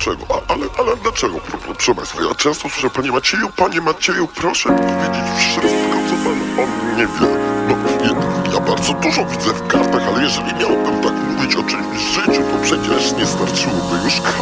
dlaczego? Ale dlaczego, proszę państwa? Ja często słyszę, panie Macieju, proszę mi powiedzieć wszystko, co pan o mnie wie. No, ja bardzo dużo widzę w